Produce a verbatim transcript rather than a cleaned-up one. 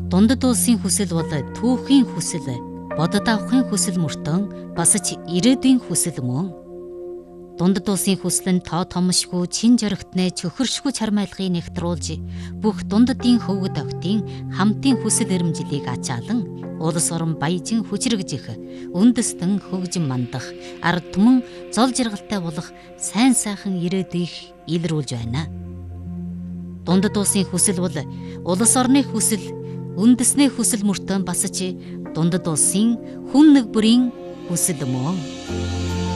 Дундад улсын хүсэл бол түүхийн хүсэл, бодод авахын хүсэл мөртөн бас ч ирээдүйн хүсэл мөн. Дундад улсын хүсэл нь тоо томшгүй чин жоригтнээ чөхөршгүй чармайлгыг нэгтруулж бүх дундадын хөвгөд октын хамтын хүсэл эрмжлийг ачаалан улс орон баяжин хүчрэгж их үндэстэн хөгжин мандах ард түмэн зол жаргалтай болох сайн сайхан ирээдүйг илрүүлж байна. Дундад улсын хүсэл бол улс орны хүсэл, үндэсний хүсэл мөртөө бас ч дундад улсын хүн нэг бүрийн хүсэл мөн.